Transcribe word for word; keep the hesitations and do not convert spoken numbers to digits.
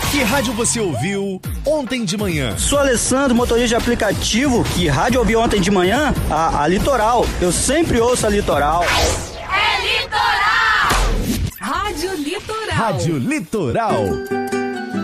Que rádio você ouviu ontem de manhã? Sou Alessandro, motorista de aplicativo. Que rádio ouviu ontem de manhã? A, a Litoral. Eu sempre ouço a Litoral. É Litoral! Rádio Litoral. Rádio Litoral.